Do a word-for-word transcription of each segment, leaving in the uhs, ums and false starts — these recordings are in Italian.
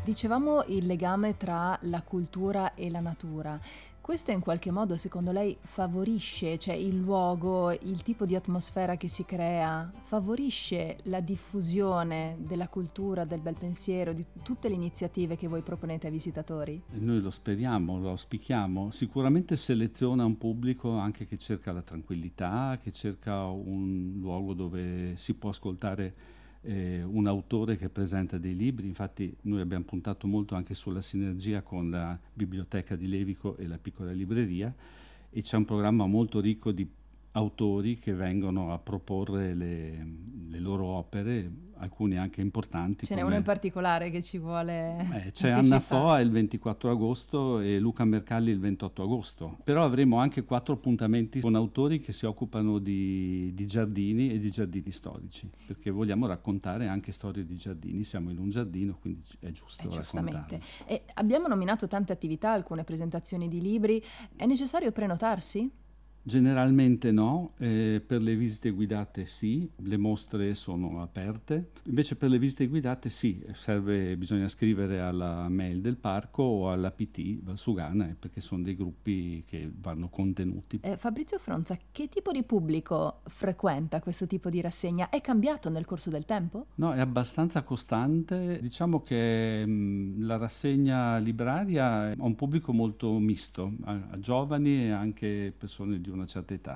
Dicevamo il legame tra la cultura e la natura. Questo in qualche modo, secondo lei, favorisce, cioè il luogo, il tipo di atmosfera che si crea, favorisce la diffusione della cultura, del bel pensiero, di tutte le iniziative che voi proponete ai visitatori? Noi lo speriamo, lo auspichiamo. Sicuramente seleziona un pubblico anche che cerca la tranquillità, che cerca un luogo dove si può ascoltare eh, un autore che presenta dei libri. Infatti noi abbiamo puntato molto anche sulla sinergia con la biblioteca di Levico e la piccola libreria, e c'è un programma molto ricco di autori che vengono a proporre le, le loro opere, alcune anche importanti. Ce n'è come, uno in particolare che ci vuole eh, c'è anticipare. Anna Foa il ventiquattro agosto e Luca Mercalli il ventotto agosto. Però avremo anche quattro appuntamenti con autori che si occupano di, di giardini e di giardini storici, perché vogliamo raccontare anche storie di giardini. Siamo in un giardino, quindi è giusto eh, raccontarle. E abbiamo nominato tante attività, alcune presentazioni di libri. È necessario prenotarsi? Generalmente no, eh, per le visite guidate sì, le mostre sono aperte. Invece per le visite guidate sì, serve, bisogna scrivere alla mail del parco o alla P T Valsugana, eh, perché sono dei gruppi che vanno contenuti. Eh, Fabrizio Fronza, che tipo di pubblico frequenta questo tipo di rassegna? È cambiato nel corso del tempo? No, è abbastanza costante. Diciamo che mh, la rassegna libraria ha un pubblico molto misto, a, a giovani e anche persone di una certa età,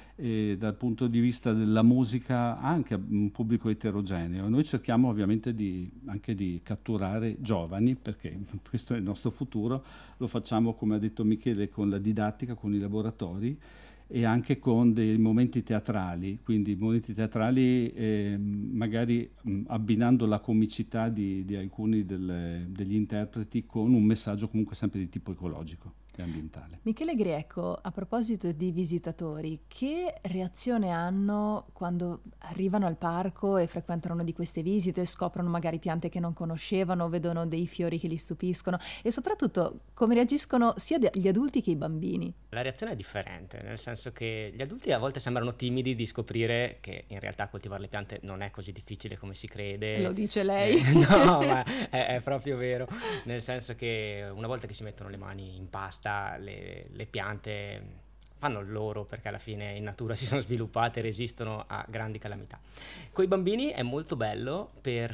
e dal punto di vista della musica anche un pubblico eterogeneo. Noi cerchiamo ovviamente di, anche di catturare giovani, perché questo è il nostro futuro. Lo facciamo, come ha detto Michele, con la didattica, con i laboratori e anche con dei momenti teatrali, quindi momenti teatrali eh, magari mh, abbinando la comicità di, di alcuni delle, degli interpreti con un messaggio comunque sempre di tipo ecologico e ambientale. Michele Greco, a proposito di visitatori, che reazione hanno quando arrivano al parco e frequentano una di queste visite, scoprono magari piante che non conoscevano, vedono dei fiori che li stupiscono, e soprattutto come reagiscono sia gli adulti che i bambini? La reazione è differente, nel senso che gli adulti a volte sembrano timidi di scoprire che in realtà coltivare le piante non è così difficile come si crede. Lo dice lei? Eh, no, ma è, è proprio vero, nel senso che una volta che si mettono le mani in pasta, le, le piante fanno il loro, perché alla fine in natura si sono sviluppate e resistono a grandi calamità. Con i bambini è molto bello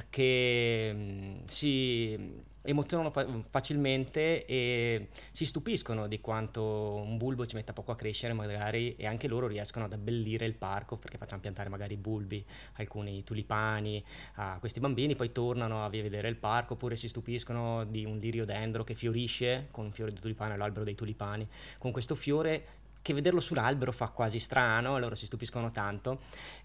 perché mh, si emozionano fa- facilmente e si stupiscono di quanto un bulbo ci metta poco a crescere magari, e anche loro riescono ad abbellire il parco perché facciamo piantare magari bulbi, alcuni tulipani a questi bambini, poi tornano a vedere il parco, oppure si stupiscono di un liriodendro che fiorisce con un fiore di tulipano, l'albero dei tulipani, con questo fiore che vederlo sull'albero fa quasi strano, loro si stupiscono tanto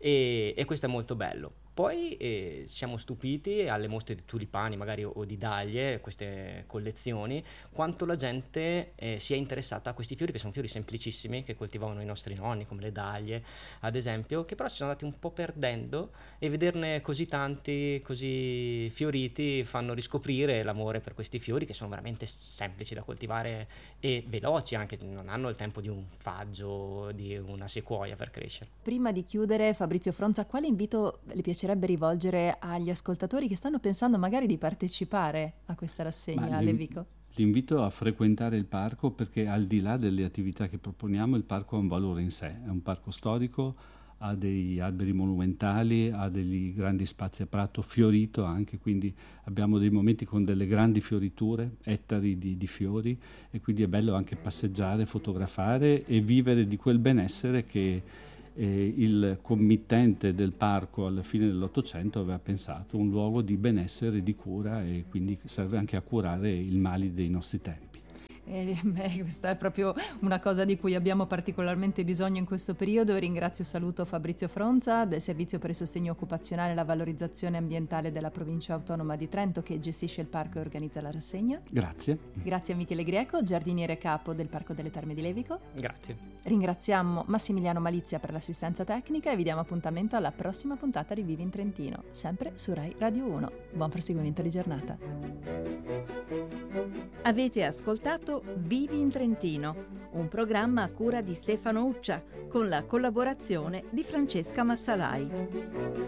e, e questo è molto bello. Poi eh, siamo stupiti alle mostre di tulipani magari o, o di dahlie, queste collezioni, quanto la gente eh, si è interessata a questi fiori, che sono fiori semplicissimi che coltivavano i nostri nonni, come le dahlie ad esempio, che però si sono andati un po' perdendo, e vederne così tanti, così fioriti, fanno riscoprire l'amore per questi fiori, che sono veramente semplici da coltivare e veloci anche, non hanno il tempo di un faggio, di una sequoia per crescere. Prima di chiudere, Fabrizio Fronza, quale invito le piacerebbe rivolgere agli ascoltatori che stanno pensando magari di partecipare a questa rassegna a Levico? L'invito a frequentare il parco, perché al di là delle attività che proponiamo, il parco ha un valore in sé, è un parco storico, ha degli alberi monumentali, ha degli grandi spazi a prato, fiorito anche, quindi abbiamo dei momenti con delle grandi fioriture, ettari di, di fiori, e quindi è bello anche passeggiare, fotografare e vivere di quel benessere che eh, il committente del parco alla fine dell'Ottocento aveva pensato, un luogo di benessere, di cura, e quindi serve anche a curare i mali dei nostri tempi. Eh, beh, questa è proprio una cosa di cui abbiamo particolarmente bisogno in questo periodo. Ringrazio e saluto Fabrizio Fronza del Servizio per il Sostegno Occupazionale e la Valorizzazione Ambientale della Provincia Autonoma di Trento, che gestisce il parco e organizza la rassegna. Grazie. Grazie a Michele Greco, giardiniere capo del Parco delle Terme di Levico. Grazie. Ringraziamo Massimiliano Malizia per l'assistenza tecnica e vi diamo appuntamento alla prossima puntata di Vivi in Trentino, sempre su Rai Radio uno. Buon proseguimento di giornata. Avete ascoltato Vivi in Trentino, un programma a cura di Stefano Uccia, con la collaborazione di Francesca Mazzalai.